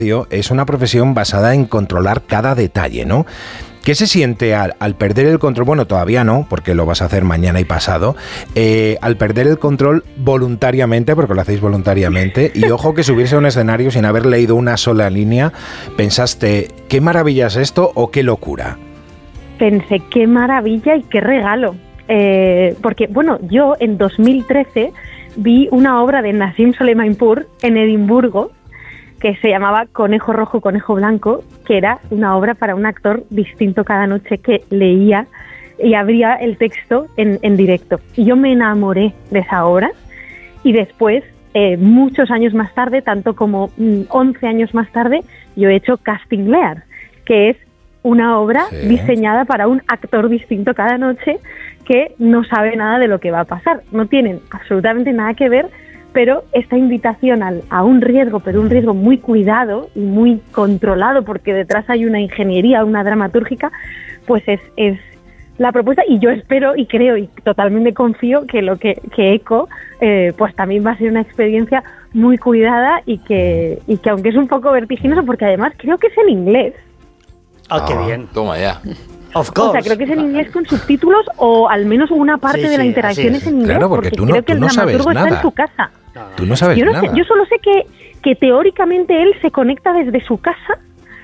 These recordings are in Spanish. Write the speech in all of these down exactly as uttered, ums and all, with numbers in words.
es una profesión basada en controlar cada detalle, ¿no? ¿Qué se siente al, al perder el control? Bueno, todavía no, porque lo vas a hacer mañana y pasado. Eh, al perder el control voluntariamente, porque lo hacéis voluntariamente, y ojo que subirse a un escenario sin haber leído una sola línea, pensaste, ¿qué maravilla es esto o qué locura? Pensé, qué maravilla y qué regalo. Eh, porque, bueno, yo en dos mil trece vi una obra de Nassim Soleimanpour en Edimburgo, que se llamaba Conejo Rojo, Conejo Blanco, que era una obra para un actor distinto cada noche que leía y abría el texto en, en directo. Y yo me enamoré de esa obra y después, eh, muchos años más tarde, tanto como mm, once años más tarde, yo he hecho Casting Lear, que es una obra sí. diseñada para un actor distinto cada noche que no sabe nada de lo que va a pasar. No tienen absolutamente nada que ver, pero esta invitación al, a un riesgo, pero un riesgo muy cuidado y muy controlado, porque detrás hay una ingeniería, una dramatúrgica, pues es, es la propuesta, y yo espero y creo y totalmente confío que lo que, que Echo eh, pues también va a ser una experiencia muy cuidada y que, y que aunque es un poco vertiginoso, porque además creo que es en inglés. Ah, qué bien. Toma ya. Of course. O sea, creo que es en inglés con subtítulos, o al menos una parte sí, de la interacción es. es en inglés. Claro, porque, porque tú no, creo que tú no el sabes nada. Está en su casa. No, no. Tú no sabes yo no nada. Sé, yo solo sé que, que teóricamente él se conecta desde su casa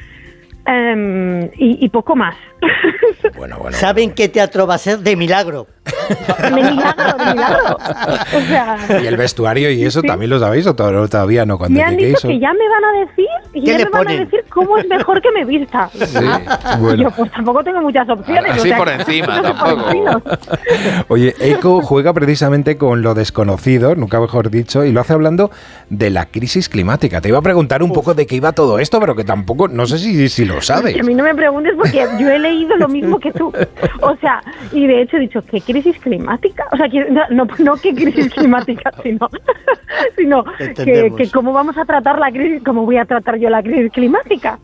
um, y, y poco más. Bueno, bueno, ¿saben bueno. qué teatro va a ser? De milagro. De milagro, de milagro. O sea, y el vestuario y eso, sí. ¿También lo sabéis o todavía no? Cuando me han dicho eso? que ya me van a decir y ya me van ponen? a decir cómo es mejor que me vista. Sí, bueno. Yo pues tampoco tengo muchas opciones. Así o sea, por encima, tampoco. Oye, Echo juega precisamente con lo desconocido, nunca mejor dicho, y lo hace hablando de la crisis climática. Te iba a preguntar un Uf. poco de qué iba todo esto, pero que tampoco, no sé si, si lo sabes. A mí no me preguntes porque yo he leído lo mismo que tú. O sea, y de hecho he dicho, ¿qué crisis climática? O sea, no, no, no qué crisis climática, sino, sino que, que cómo vamos a tratar la crisis, cómo voy a tratar yo la crisis climática.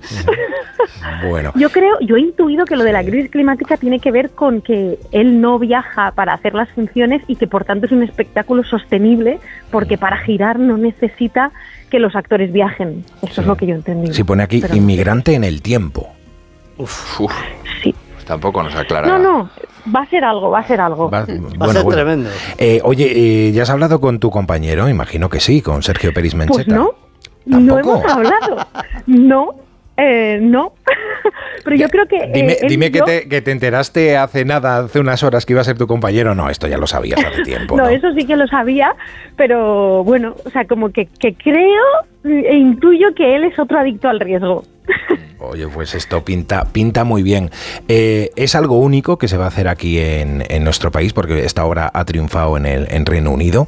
Bueno. Yo creo, yo he intuido que lo de la crisis climática tiene que ver con que él no viaja para hacer las funciones y que por tanto es un espectáculo sostenible, porque para girar no necesita que los actores viajen. Eso sí. es lo que yo he entendido. Sí, pone aquí, Pero, inmigrante en el tiempo. Uf, uf. Sí. Pues tampoco nos aclara. No, no, va a ser algo, va a ser algo. Va, bueno, va a ser bueno. tremendo. Eh, oye, eh, ¿ya has hablado con tu compañero? Imagino que sí, con Sergio Peris Mencheta. Pues no, ¿Tampoco? no hemos hablado. No, eh, no. Pero yo creo que... Dime, eh, dime que, yo... te, que te enteraste hace nada, hace unas horas que iba a ser tu compañero. No, esto ya lo sabías hace tiempo. no, no, eso sí que lo sabía, pero bueno, o sea, como que, que creo e intuyo que él es otro adicto al riesgo. Oye, pues esto pinta, pinta muy bien. Eh, es algo único que se va a hacer aquí en, en nuestro país, porque esta obra ha triunfado en el en Reino Unido.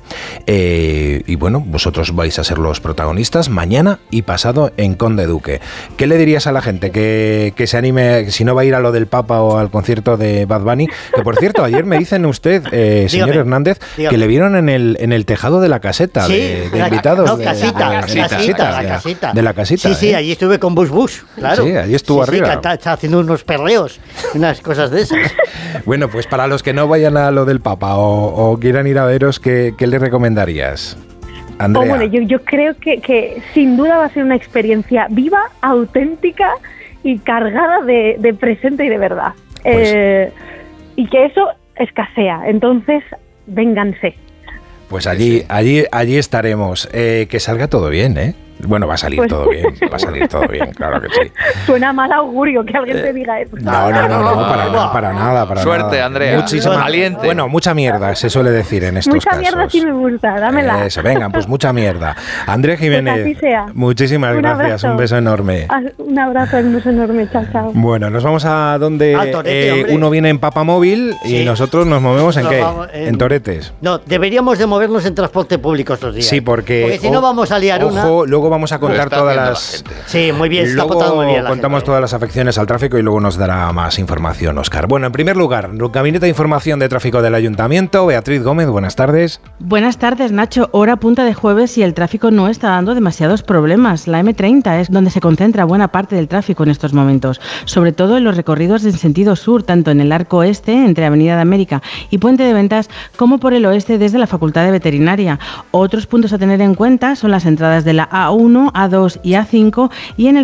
Eh, y bueno, vosotros vais a ser los protagonistas mañana y pasado en Conde Duque. ¿Qué le dirías a la gente que, que se anime, si no va a ir a lo del Papa o al concierto de Bad Bunny? Que por cierto, ayer me dicen usted, eh, señor dígame, Hernández, dígame. que le vieron en el, en el tejado de la caseta, sí, de, de la, invitados. No, de, casita, de, de, casita, de, casita, la de, casita. De la casita. Sí, sí, ¿eh? allí estuve con Bush Bush, claro. Sí, allí estuvo sí, arriba. Sí, está, está haciendo unos perreos, unas cosas de esas. Bueno, pues para los que no vayan a lo del Papa o, o quieran ir a veros, ¿qué, qué le recomendarías? Andrea. Oh, bueno, yo, yo creo que, que sin duda va a ser una experiencia viva, auténtica y cargada de, de presente y de verdad. Pues, eh, y que eso escasea. Entonces, vénganse. Pues allí, allí, allí estaremos. Eh, que salga todo bien, ¿eh? Bueno, va a salir pues, todo bien, va a salir todo bien, claro que sí. Suena mal augurio que alguien te diga eso. No, no, no, no, para, no, para nada, para Suerte, nada. Andrea. Muchísima, valiente. Bueno, mucha mierda se suele decir en estos mucha casos. Mucha mierda sí me gusta, dámela. Eso, venga, pues mucha mierda. Andrea Jiménez, pues así sea. Muchísimas un gracias, abrazo. Un beso enorme. Un abrazo, un beso enorme, chao, chao. Bueno, nos vamos a donde a Torete, eh, uno viene en Papamóvil sí. y nosotros nos movemos en nos qué, en... en Toretes. No, deberíamos de movernos en transporte público estos días. Sí, porque... Porque si no vamos a liar ojo, una... luego vamos a contar todas las... Sí, muy bien, está luego muy bien la contamos gente. todas las afecciones al tráfico y luego nos dará más información, Óscar. Bueno, en primer lugar, Gabinete de Información de Tráfico del Ayuntamiento, Beatriz Gómez, buenas tardes. Buenas tardes, Nacho. Hora punta de jueves y el tráfico no está dando demasiados problemas. La eme treinta es donde se concentra buena parte del tráfico en estos momentos, sobre todo en los recorridos en sentido sur, tanto en el arco este, entre Avenida de América y Puente de Ventas, como por el oeste desde la Facultad de Veterinaria. Otros puntos a tener en cuenta son las entradas de la A A uno, A dos y A cinco y en el